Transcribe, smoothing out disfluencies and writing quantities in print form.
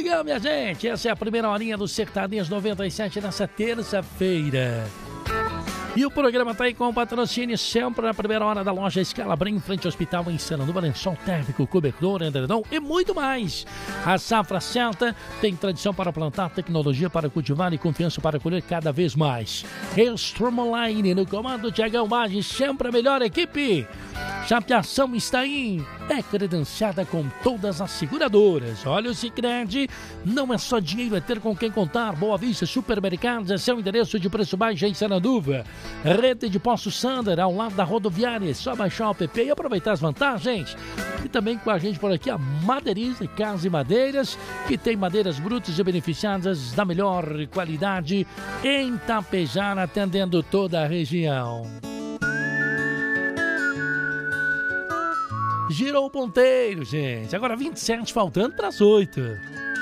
legal, minha gente. Essa é a primeira horinha do Sertanejo 97 nessa terça-feira. E o programa tá aí com o patrocínio sempre na primeira hora da loja Escalabrim, em frente ao hospital em Sananduva, lençol térmico, cobertor, edredom e muito mais. A safra certa tem tradição para plantar, tecnologia para cultivar e confiança para colher cada vez mais. Stromline no comando, Thiagão Maggi, sempre a melhor equipe. Chapeação está aí, é credenciada com todas as seguradoras. Olha, o Sicredi não é só dinheiro, é ter com quem contar. Boa Vista Supermercados é seu endereço de preço baixo em Sananduva. Rede de Poço Sander, ao lado da rodoviária. É só baixar o app e aproveitar as vantagens. E também com a gente por aqui a Madeiriza Casa e Madeiras, que tem madeiras brutas e beneficiadas da melhor qualidade em Tapejara, atendendo toda a região. Girou o ponteiro, gente. Agora 27 faltando para as 8.